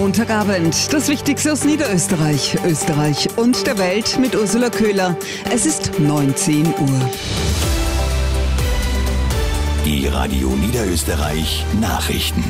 Montagabend, das Wichtigste aus Niederösterreich, Österreich und der Welt mit Ursula Köhler. Es ist 19 Uhr. Die Radio Niederösterreich Nachrichten.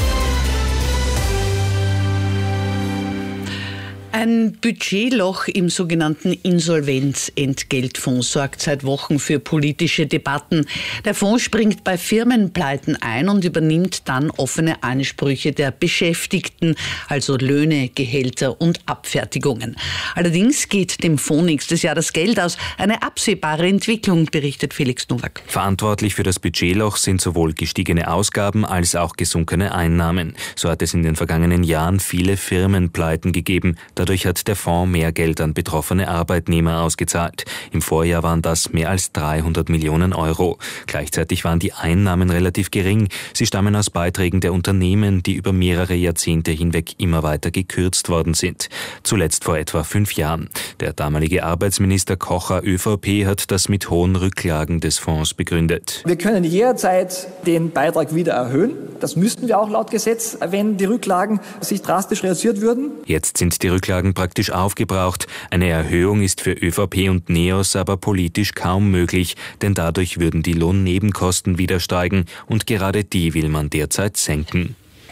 Ein Budgetloch im sogenannten Insolvenzentgeltfonds sorgt seit Wochen für politische Debatten. Der Fonds springt bei Firmenpleiten ein und übernimmt dann offene Ansprüche der Beschäftigten, also Löhne, Gehälter und Abfertigungen. Allerdings geht dem Fonds nächstes Jahr das Geld aus. Eine absehbare Entwicklung, berichtet Felix Nowak. Verantwortlich für das Budgetloch sind sowohl gestiegene Ausgaben als auch gesunkene Einnahmen. So hat es in den vergangenen Jahren viele Firmenpleiten gegeben. Dadurch hat der Fonds mehr Geld an betroffene Arbeitnehmer ausgezahlt. Im Vorjahr waren das mehr als 300 Millionen Euro. Gleichzeitig waren die Einnahmen relativ gering. Sie stammen aus Beiträgen der Unternehmen, die über mehrere Jahrzehnte hinweg immer weiter gekürzt worden sind. Zuletzt vor etwa 5 Jahren. Der damalige Arbeitsminister Kocher ÖVP hat das mit hohen Rücklagen des Fonds begründet. Wir können jederzeit den Beitrag wieder erhöhen. Das müssten wir auch laut Gesetz, wenn die Rücklagen sich drastisch reduziert würden. Jetzt sind die Rücklagen praktisch aufgebraucht. Eine Erhöhung ist für ÖVP und NEOS aber politisch kaum möglich, denn dadurch würden die Lohnnebenkosten wieder steigen und gerade die will man derzeit senken.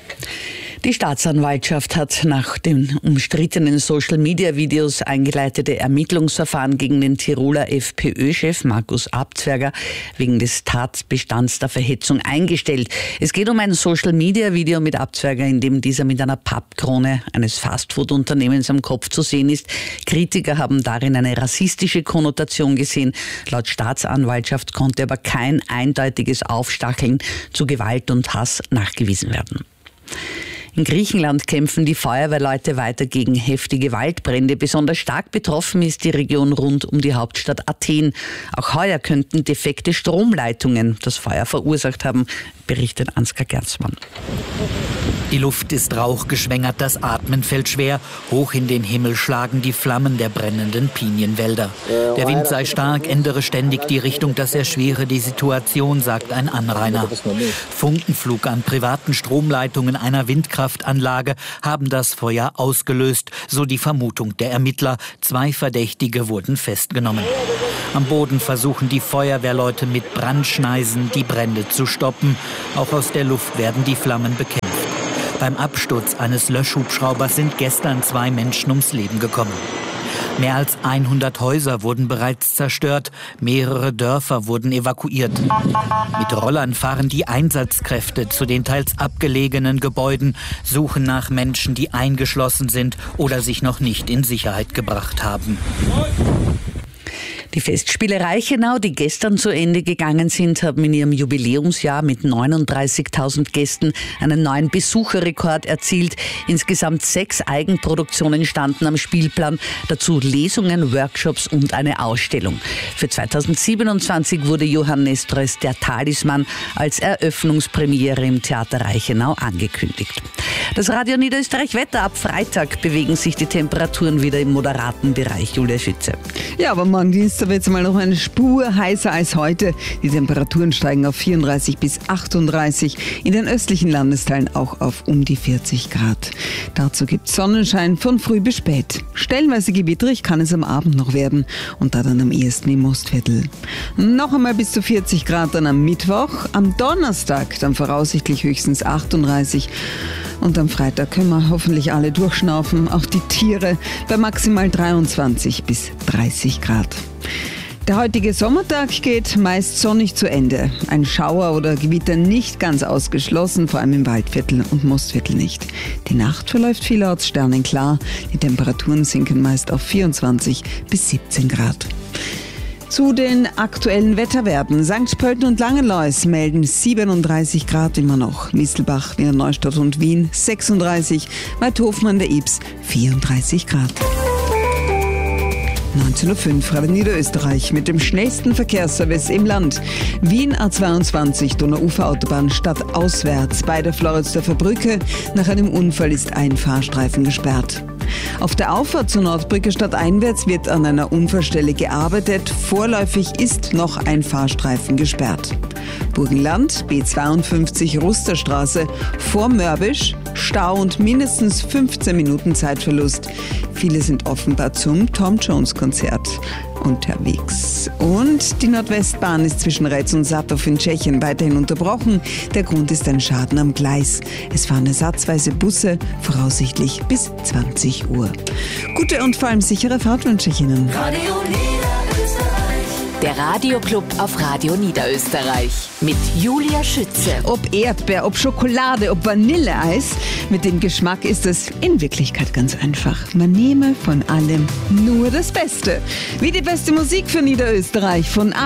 Die Staatsanwaltschaft hat nach den umstrittenen Social-Media-Videos eingeleitete Ermittlungsverfahren gegen den Tiroler FPÖ-Chef Markus Abzwerger wegen des Tatbestands der Verhetzung eingestellt. Es geht um ein Social-Media-Video mit Abzwerger, in dem dieser mit einer Pappkrone eines Fastfood-Unternehmens am Kopf zu sehen ist. Kritiker haben darin eine rassistische Konnotation gesehen. Laut Staatsanwaltschaft konnte aber kein eindeutiges Aufstacheln zu Gewalt und Hass nachgewiesen werden. In Griechenland kämpfen die Feuerwehrleute weiter gegen heftige Waldbrände. Besonders stark betroffen ist die Region rund um die Hauptstadt Athen. Auch heuer könnten defekte Stromleitungen das Feuer verursacht haben, berichtet Ansgar Gertzmann. Die Luft ist rauchgeschwängert, das Atmen fällt schwer. Hoch in den Himmel schlagen die Flammen der brennenden Pinienwälder. Der Wind sei stark, ändere ständig die Richtung, das erschwere die Situation, sagt ein Anrainer. Funkenflug an privaten Stromleitungen einer Windkraftanlage haben das Feuer ausgelöst, so die Vermutung der Ermittler. 2 Verdächtige wurden festgenommen. Am Boden versuchen die Feuerwehrleute mit Brandschneisen die Brände zu stoppen. Auch aus der Luft werden die Flammen bekämpft. Beim Absturz eines Löschhubschraubers sind gestern 2 Menschen ums Leben gekommen. Mehr als 100 Häuser wurden bereits zerstört, mehrere Dörfer wurden evakuiert. Mit Rollern fahren die Einsatzkräfte zu den teils abgelegenen Gebäuden, suchen nach Menschen, die eingeschlossen sind oder sich noch nicht in Sicherheit gebracht haben. Die Festspiele Reichenau, die gestern zu Ende gegangen sind, haben in ihrem Jubiläumsjahr mit 39.000 Gästen einen neuen Besucherrekord erzielt. Insgesamt 6 Eigenproduktionen standen am Spielplan, dazu Lesungen, Workshops und eine Ausstellung. Für 2027 wurde Johann Nestroys Der Talisman als Eröffnungspremiere im Theater Reichenau angekündigt. Das Radio Niederösterreich Wetter: Ab Freitag bewegen sich die Temperaturen wieder im moderaten Bereich. Julia Schütze. Ja, aber morgen Dienstag wird es mal noch eine Spur heißer als heute. Die Temperaturen steigen auf 34 bis 38, in den östlichen Landesteilen auch auf um die 40 Grad. Dazu gibt es Sonnenschein von früh bis spät. Stellenweise gewitterig kann es am Abend noch werden und da dann am ehesten im Mostviertel. Noch einmal bis zu 40 Grad dann am Mittwoch, am Donnerstag dann voraussichtlich höchstens 38. Und am Freitag können wir hoffentlich alle durchschnaufen, auch die Tiere, bei maximal 23 bis 30 Grad. Der heutige Sommertag geht meist sonnig zu Ende. Ein Schauer oder Gewitter nicht ganz ausgeschlossen, vor allem im Waldviertel und Mostviertel nicht. Die Nacht verläuft vielerorts sternenklar. Die Temperaturen sinken meist auf 24 bis 17 Grad. Zu den aktuellen Wetterwerten. St. Pölten und Langenlois melden 37 Grad immer noch. Mistelbach, Wiener Neustadt und Wien 36. Weidhofen der Ibs 34 Grad. 19.05 Uhr, Radio Niederösterreich mit dem schnellsten Verkehrsservice im Land. Wien A22, Donauuferautobahn stadtauswärts bei der Floridsdorfer Brücke. Nach einem Unfall ist ein Fahrstreifen gesperrt. Auf der Auffahrt zur Nordbrücke stadteinwärts wird an einer Unfallstelle gearbeitet. Vorläufig ist noch ein Fahrstreifen gesperrt. Burgenland, B52 Rusterstraße, vor Mörbisch, Stau und mindestens 15 Minuten Zeitverlust. Viele sind offenbar zum Tom Jones Konzert unterwegs. Und die Nordwestbahn ist zwischen Retz und Sattov in Tschechien weiterhin unterbrochen. Der Grund ist ein Schaden am Gleis. Es fahren ersatzweise Busse, voraussichtlich bis 20 Uhr. Gute und vor allem sichere Fahrt wünsche ich Ihnen. Radio Niederösterreich. Der Radioclub auf Radio Niederösterreich mit Julia Schütze. Ob Erdbeer, ob Schokolade, ob Vanilleeis, mit dem Geschmack ist es in Wirklichkeit ganz einfach. Man nehme von allem nur das Beste. Wie die beste Musik für Niederösterreich von